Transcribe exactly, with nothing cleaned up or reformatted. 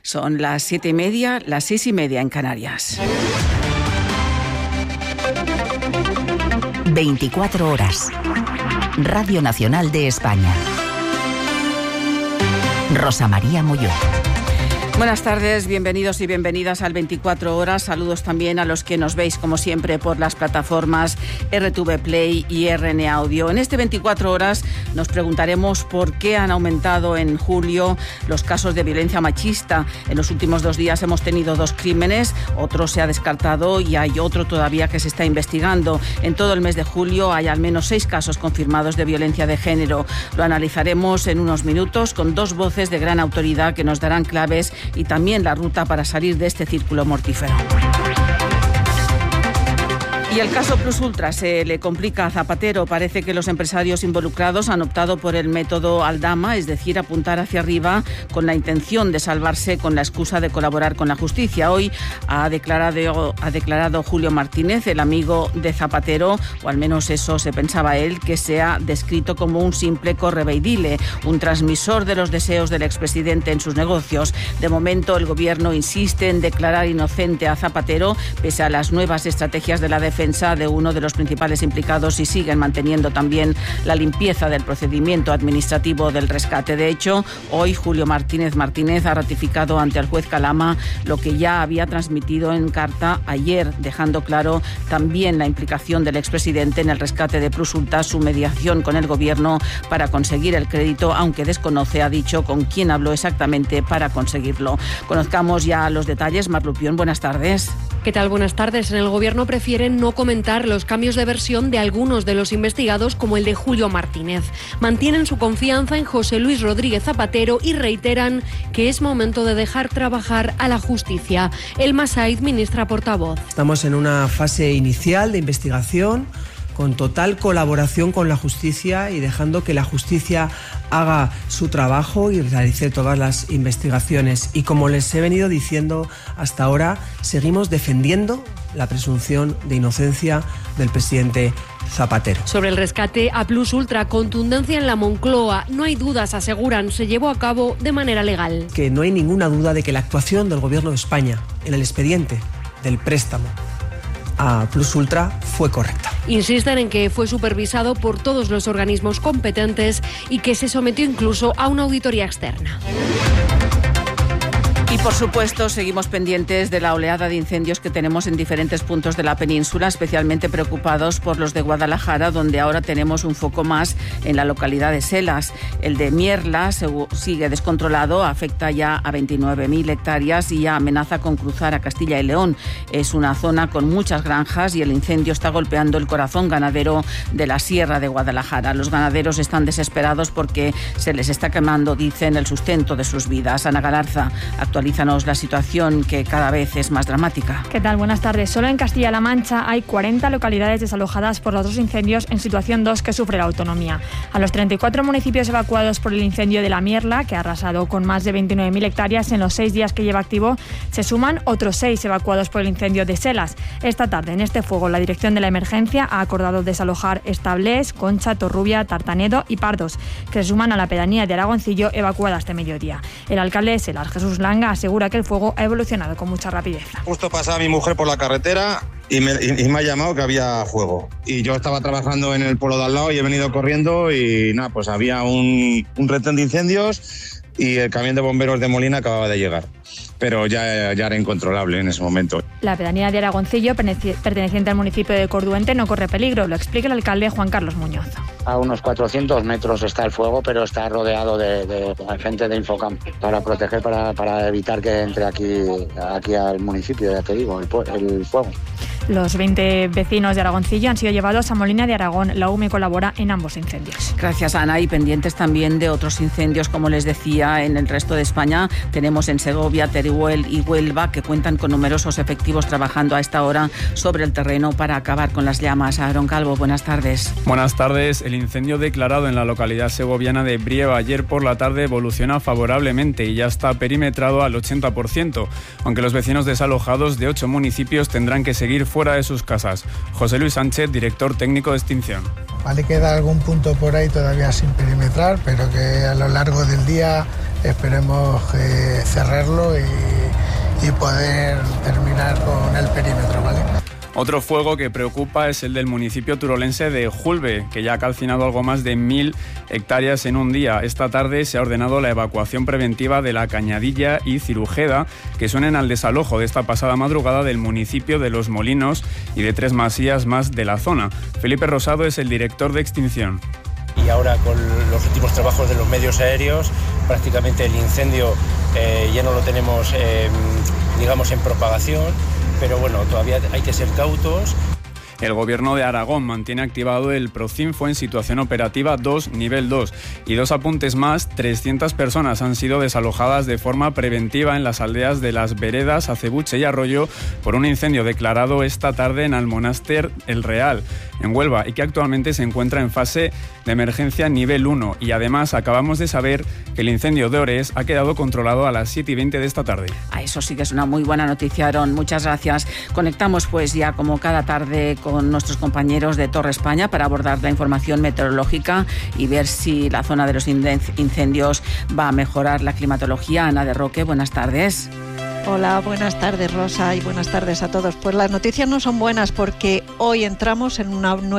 Son las siete y media, las seis y media en Canarias. veinticuatro horas. Radio Nacional de España. Rosa María Molló. Buenas tardes, bienvenidos y bienvenidas al veinticuatro horas. Saludos también a los que nos veis, como siempre, por las plataformas R T V Play y R N Audio. En este veinticuatro horas nos preguntaremos por qué han aumentado en julio los casos de violencia machista. En los últimos dos días hemos tenido dos crímenes, otro se ha descartado y hay otro todavía que se está investigando. En todo el mes de julio hay al menos seis casos confirmados de violencia de género. Lo analizaremos en unos minutos con dos voces de gran autoridad que nos darán claves y también la ruta para salir de este círculo mortífero. Y el caso Plus Ultra se le complica a Zapatero. Parece que los empresarios involucrados han optado por el método Aldama, es decir, apuntar hacia arriba con la intención de salvarse con la excusa de colaborar con la justicia. Hoy ha declarado, ha declarado Julio Martínez, el amigo de Zapatero, o al menos eso se pensaba él, que se ha descrito como un simple correveidile, un transmisor de los deseos del expresidente en sus negocios. De momento, el gobierno insiste en declarar inocente a Zapatero, pese a las nuevas estrategias de la defensa de uno de los principales implicados, y siguen manteniendo también la limpieza del procedimiento administrativo del rescate. De hecho, hoy Julio Martínez Martínez ha ratificado ante el juez Calama lo que ya había transmitido en carta ayer, dejando claro también la implicación del expresidente en el rescate de Plus Ultra, su mediación con el gobierno para conseguir el crédito, aunque desconoce, ha dicho, con quién habló exactamente para conseguirlo. Conozcamos ya los detalles. Mar Lupión, buenas tardes. ¿Qué tal? Buenas tardes. En el gobierno prefieren no comentar los cambios de versión de algunos de los investigados, como el de Julio Martínez. Mantienen su confianza en José Luis Rodríguez Zapatero y reiteran que es momento de dejar trabajar a la justicia. Elma Said, ministra portavoz. Estamos en una fase inicial de investigación con total colaboración con la justicia y dejando que la justicia haga su trabajo y realice todas las investigaciones. Y como les he venido diciendo hasta ahora, seguimos defendiendo la presunción de inocencia del presidente Zapatero. Sobre el rescate a Plus Ultra, contundencia en la Moncloa. No hay dudas, aseguran, se llevó a cabo de manera legal. Que no hay ninguna duda de que la actuación del Gobierno de España en el expediente del préstamo a Plus Ultra fue correcta. Insisten en que fue supervisado por todos los organismos competentes y que se sometió incluso a una auditoría externa. Y por supuesto seguimos pendientes de la oleada de incendios que tenemos en diferentes puntos de la península, especialmente preocupados por los de Guadalajara, donde ahora tenemos un foco más en la localidad de Selas. El de Mierla sigue descontrolado, afecta ya a veintinueve mil hectáreas y ya amenaza con cruzar a Castilla y León. Es una zona con muchas granjas y el incendio está golpeando el corazón ganadero de la Sierra de Guadalajara. Los ganaderos están desesperados porque se les está quemando, dicen, el sustento de sus vidas. Ana Galarza, actualízanos la situación, que cada vez es más dramática. ¿Qué tal? Buenas tardes. Solo en Castilla-La Mancha hay cuarenta localidades desalojadas por los dos incendios en situación dos que sufre la autonomía. A los treinta y cuatro municipios evacuados por el incendio de la Mierla, que ha arrasado con más de veintinueve mil hectáreas en los seis días que lleva activo, se suman otros seis evacuados por el incendio de Selas. Esta tarde, en este fuego, la Dirección de la Emergencia ha acordado desalojar Establés, Concha, Torrubia, Tartanedo y Pardos, que se suman a la pedanía de Aragoncillo, evacuada este mediodía. El alcalde de Selas, Jesús Langa, asegura que el fuego ha evolucionado con mucha rapidez. Justo pasaba mi mujer por la carretera y me, y, y me ha llamado que había fuego. Y yo estaba trabajando en el pueblo de al lado y he venido corriendo y nada, pues había un, un retén de incendios y el camión de bomberos de Molina acababa de llegar. Pero ya, ya era incontrolable en ese momento. La pedanía de Aragoncillo, perteneciente al municipio de Corduente, no corre peligro, lo explica el alcalde Juan Carlos Muñoz. A unos cuatrocientos metros está el fuego, pero está rodeado de, de, de gente de Infocam para proteger, para, para evitar que entre aquí, aquí al municipio, ya te digo, el, el fuego. Los veinte vecinos de Aragoncillo han sido llevados a Molina de Aragón. La U M E colabora en ambos incendios. Gracias, Ana. Y pendientes también de otros incendios, como les decía, en el resto de España. Tenemos en Segovia, Teruel y Huelva, que cuentan con numerosos efectivos trabajando a esta hora sobre el terreno para acabar con las llamas. Aaron Calvo, buenas tardes. Buenas tardes. El incendio declarado en la localidad segoviana de Brieva ayer por la tarde evoluciona favorablemente y ya está perimetrado al ochenta por ciento, aunque los vecinos desalojados de ocho municipios tendrán que seguir fuera de sus casas. José Luis Sánchez, director técnico de extinción. Vale, queda algún punto por ahí todavía sin perimetrar, pero que a lo largo del día esperemos eh, cerrarlo y, y poder terminar con el perímetro, ¿vale? Otro fuego que preocupa es el del municipio turolense de Julbe, que ya ha calcinado algo más de mil hectáreas en un día. Esta tarde se ha ordenado la evacuación preventiva de la Cañadilla y Cirujeda, que suenen al desalojo de esta pasada madrugada del municipio de Los Molinos y de tres masías más de la zona. Felipe Rosado es el director de extinción. Y ahora con los últimos trabajos de los medios aéreos, prácticamente el incendio eh, ya no lo tenemos, eh, digamos, en propagación. Pero bueno, todavía hay que ser cautos. El Gobierno de Aragón mantiene activado el Procinfo en situación operativa dos, nivel dos. Y dos apuntes más, trescientas personas han sido desalojadas de forma preventiva en las aldeas de Las Veredas, Acebuche y Arroyo por un incendio declarado esta tarde en Almonaster El Real, en Huelva, y que actualmente se encuentra en fase de emergencia nivel uno. Y además acabamos de saber que el incendio de Ores ha quedado controlado a las siete y veinte de esta tarde. Ah, eso sí que es una muy buena noticia, Aaron. Muchas gracias. Conectamos pues ya como cada tarde con con nuestros compañeros de Torre España para abordar la información meteorológica y ver si la zona de los incendios va a mejorar la climatología. Ana de Roque, buenas tardes. Hola, buenas tardes, Rosa, y buenas tardes a todos. Pues las noticias no son buenas porque hoy entramos en una nueva